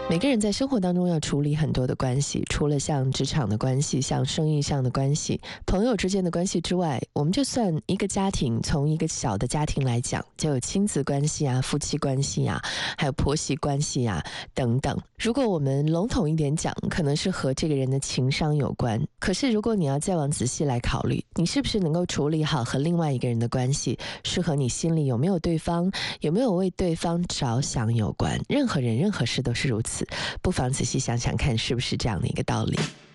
每个人在生活当中要处理很多的关系，除了像职场的关系、像生意上的关系、朋友之间的关系之外，我们就算一个家庭，从一个小的家庭来讲，就有亲子关系啊、夫妻关系啊，还有婆媳关系啊等等。如果我们笼统一点讲，可能是和这个人的情商有关。可是如果你要再往仔细来考虑，你是不是能够处理好和另外一个人的关系，是和你心里有没有对方，有没有为对方着想有关。任何人任何事都是如此，不妨仔细想想看，是不是这样的一个道理。